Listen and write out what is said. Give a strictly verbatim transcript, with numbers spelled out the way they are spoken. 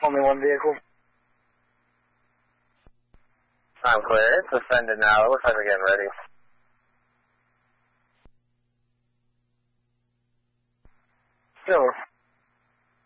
Only one vehicle. I'm clear. It's ascended now. It looks like we're getting ready. Sure.